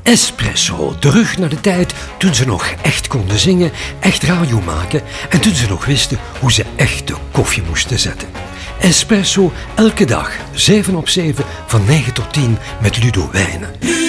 Espresso, terug naar de tijd toen ze nog echt konden zingen, echt radio maken en toen ze nog wisten hoe ze echte koffie moesten zetten. Espresso, elke dag, 7 op 7, van 9 tot 10 met Ludo Wijnen.